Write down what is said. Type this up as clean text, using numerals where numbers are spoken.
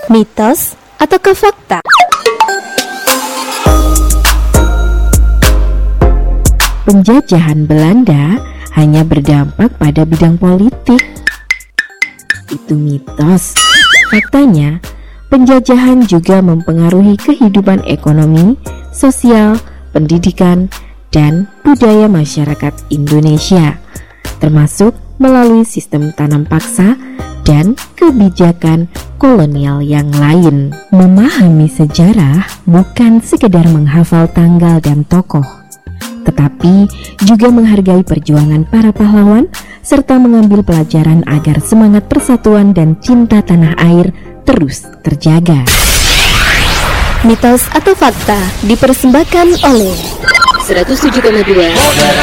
Mitos ataukah fakta? Penjajahan Belanda hanya berdampak pada bidang politik. Itu mitos. Faktanya, penjajahan juga mempengaruhi kehidupan ekonomi, sosial, pendidikan, dan budaya masyarakat Indonesia, termasuk melalui sistem tanam paksa dan kebijakan kolonial yang lain. Memahami sejarah bukan sekedar menghafal tanggal dan tokoh, tetapi juga menghargai perjuangan para pahlawan serta mengambil pelajaran agar semangat persatuan dan cinta tanah air terus terjaga. Mitos atau fakta dipersembahkan oleh 107,2